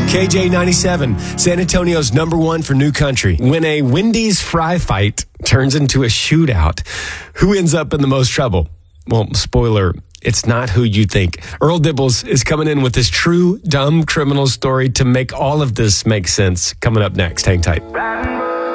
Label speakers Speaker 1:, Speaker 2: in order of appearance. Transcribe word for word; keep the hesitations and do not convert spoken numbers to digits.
Speaker 1: K J ninety-seven, San Antonio's number one for new country. When a Wendy's fry fight turns into a shootout, who ends up in the most trouble? Well, spoiler, it's not who you think. Earl Dibbles is coming in with this true dumb criminal story to make all of this make sense. Coming up next. Hang tight.